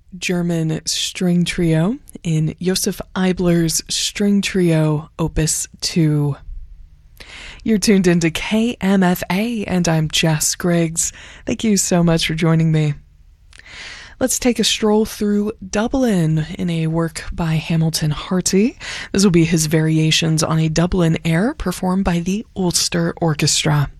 German string trio in Josef Eibler's String Trio Opus 2. You're tuned into KMFA, and I'm Jess Griggs. Thank you so much for joining me. Let's take a stroll through Dublin in a work by Hamilton Harty. This will be his variations on a Dublin air performed by the Ulster Orchestra.